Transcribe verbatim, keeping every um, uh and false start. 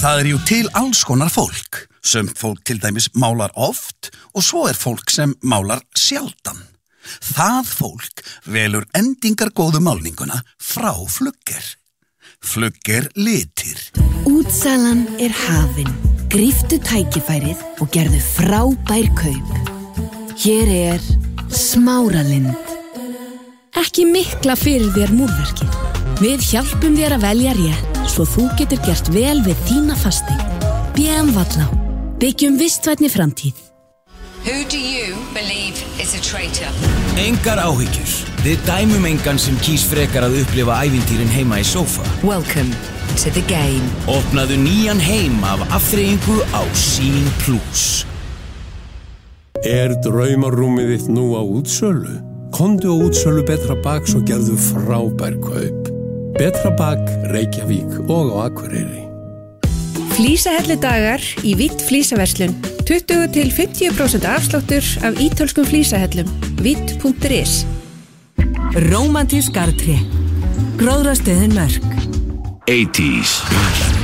Það er jú til alls konar fólk. Sumt fólk til dæmis málar oft og svo er fólk sem málar sjaldan. Það fólk velur endingargóðu málninguna frá Flugger. Flugger litir. Útsalan er hafin. Gríftu tækifærið og gerðu frábær kaup. Hér er Smáralind. Ekki mikla fyrir þér múrverkið. Við hjálpum þér að velja rétt svo þú getur gert vel við þína fasteign. B M Vallá. Byggjum vistvænni framtíð. Who do you believe is a traitor? Engar áhyggjur. Við dæmum engan sem kýs frekar að upplifa ævintýrin heima í sófa. Welcome to the game. Opnaðu nýjan heim af afþreyingu á Sýn Plus. Er draumarúmið þitt nú á útsölu? Komdu á útsölu Betra Baks og gerðu frábær kaup. Betra Bak, Reykjavík og á Akureyri. Flísahelludagar í Vitt flísaverslun. tuttugu til fimmtíu prósent afsláttur af ítölskum flísahellum. vitt punktur is. Rómantísk garðtré. Gróðrastöðin Mörk. eighties.